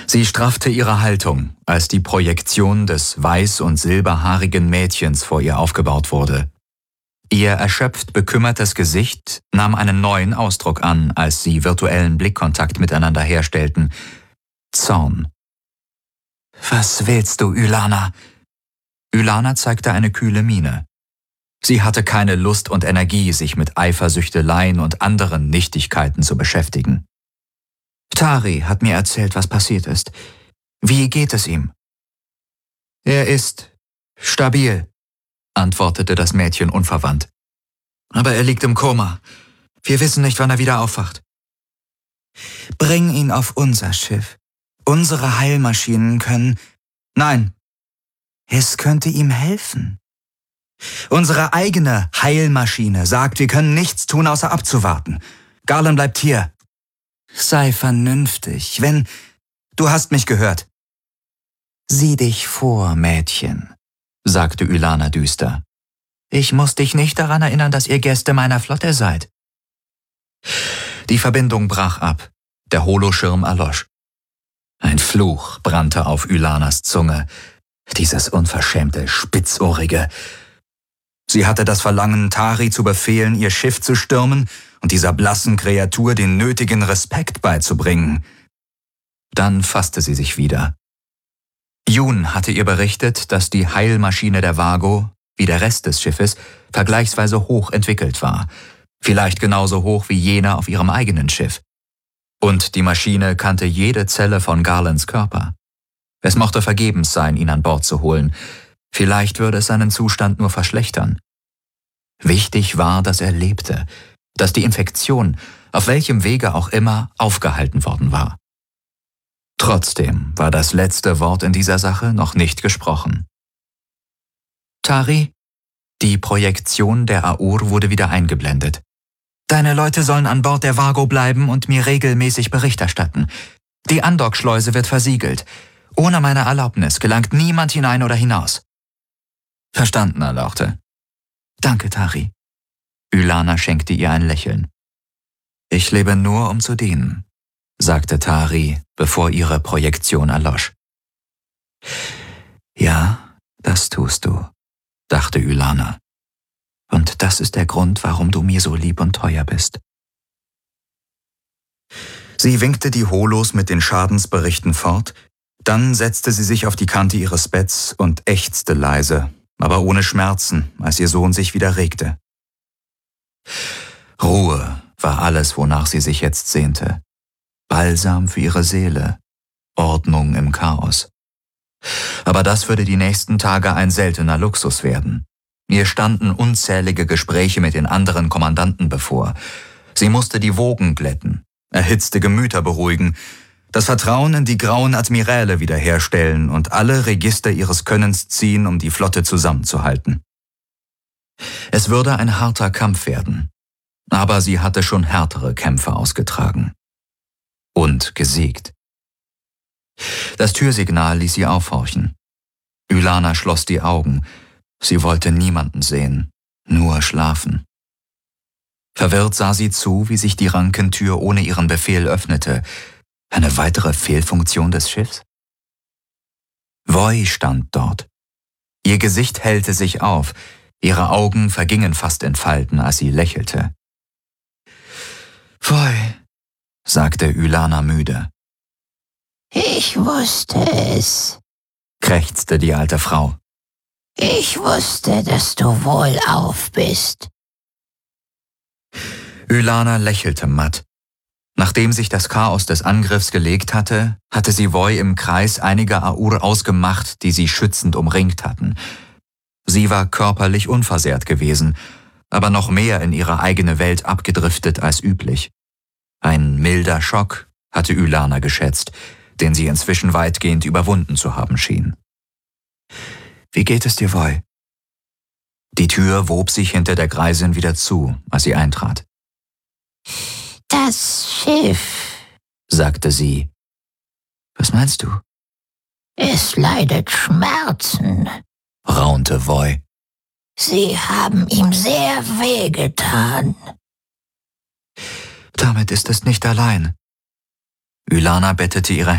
Sie straffte ihre Haltung, als die Projektion des weiß- und silberhaarigen Mädchens vor ihr aufgebaut wurde. Ihr erschöpft bekümmertes Gesicht nahm einen neuen Ausdruck an, als sie virtuellen Blickkontakt miteinander herstellten. Zorn. »Was willst du, Ylana?« Ylana zeigte eine kühle Miene. Sie hatte keine Lust und Energie, sich mit Eifersüchteleien und anderen Nichtigkeiten zu beschäftigen. »Tari hat mir erzählt, was passiert ist. Wie geht es ihm?« »Er ist stabil«, antwortete das Mädchen unverwandt. »Aber er liegt im Koma. Wir wissen nicht, wann er wieder aufwacht.« »Bring ihn auf unser Schiff. Unsere Heilmaschinen können...« »Nein, es könnte ihm helfen. Unsere eigene Heilmaschine sagt, wir können nichts tun, außer abzuwarten. Garland bleibt hier. Sei vernünftig, wenn... Du hast mich gehört.« »Sieh dich vor, Mädchen«, sagte Ylana düster. »Ich muss dich nicht daran erinnern, dass ihr Gäste meiner Flotte seid.« Die Verbindung brach ab. Der Holoschirm erlosch. Ein Fluch brannte auf Ylanas Zunge. Dieses unverschämte, spitzohrige. Sie hatte das Verlangen, Tari zu befehlen, ihr Schiff zu stürmen und dieser blassen Kreatur den nötigen Respekt beizubringen. Dann fasste sie sich wieder. Jun hatte ihr berichtet, dass die Heilmaschine der Vago, wie der Rest des Schiffes, vergleichsweise hoch entwickelt war. Vielleicht genauso hoch wie jene auf ihrem eigenen Schiff. Und die Maschine kannte jede Zelle von Garlands Körper. Es mochte vergebens sein, ihn an Bord zu holen. Vielleicht würde es seinen Zustand nur verschlechtern. Wichtig war, dass er lebte, dass die Infektion, auf welchem Wege auch immer, aufgehalten worden war. Trotzdem war das letzte Wort in dieser Sache noch nicht gesprochen. »Tari?« Die Projektion der Aur wurde wieder eingeblendet. »Deine Leute sollen an Bord der Vago bleiben und mir regelmäßig Bericht erstatten. Die Andockschleuse wird versiegelt. Ohne meine Erlaubnis gelangt niemand hinein oder hinaus.« »Verstanden, Erlauchte.« »Danke, Tari.« Ylana schenkte ihr ein Lächeln. »Ich lebe nur, um zu dienen«, sagte Tari, bevor ihre Projektion erlosch. »Ja, das tust du«, dachte Ylana. »Und das ist der Grund, warum du mir so lieb und teuer bist.« Sie winkte die Holos mit den Schadensberichten fort, dann setzte sie sich auf die Kante ihres Betts und ächzte leise, aber ohne Schmerzen, als ihr Sohn sich wieder regte. Ruhe war alles, wonach sie sich jetzt sehnte. Balsam für ihre Seele, Ordnung im Chaos. Aber das würde die nächsten Tage ein seltener Luxus werden. Ihr standen unzählige Gespräche mit den anderen Kommandanten bevor. Sie musste die Wogen glätten, erhitzte Gemüter beruhigen, das Vertrauen in die grauen Admiräle wiederherstellen und alle Register ihres Könnens ziehen, um die Flotte zusammenzuhalten. Es würde ein harter Kampf werden, aber sie hatte schon härtere Kämpfe ausgetragen. Und gesiegt. Das Türsignal ließ sie aufhorchen. Ylana schloss die Augen. Sie wollte niemanden sehen, nur schlafen. Verwirrt sah sie zu, wie sich die Rankentür ohne ihren Befehl öffnete. Eine weitere Fehlfunktion des Schiffs? Voi stand dort. Ihr Gesicht hellte sich auf, ihre Augen vergingen fast in Falten, als sie lächelte. »Voi«, sagte Ylana müde. »Ich wusste es«, krächzte die alte Frau. »Ich wusste, dass du wohlauf bist.« Ylana lächelte matt. Nachdem sich das Chaos des Angriffs gelegt hatte, hatte sie Voi im Kreis einiger Aur ausgemacht, die sie schützend umringt hatten. Sie war körperlich unversehrt gewesen, aber noch mehr in ihre eigene Welt abgedriftet als üblich. Ein milder Schock, hatte Ylana geschätzt, den sie inzwischen weitgehend überwunden zu haben schien. »Wie geht es dir, Voi?« Die Tür wob sich hinter der Greisin wieder zu, als sie eintrat. »Das Schiff«, sagte sie. »Was meinst du?« »Es leidet Schmerzen«, raunte Voi. »Sie haben ihm sehr wehgetan.« »Damit ist es nicht allein.« Ylana bettete ihre